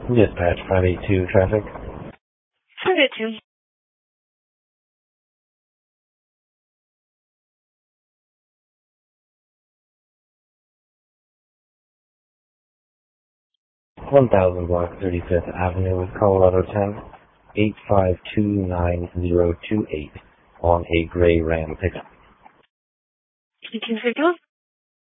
Dispatch 582 traffic. 582. 1000 block 35th Avenue, Colorado 10, 8529028 on a gray Ram pickup. 1851.